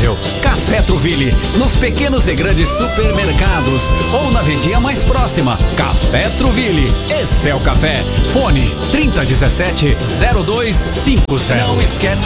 saudável. Café Truville, nos pequenos e grandes supermercados ou na vendinha mais próxima. Café Truville, esse é o café. Fone 3017-0250. Não esquece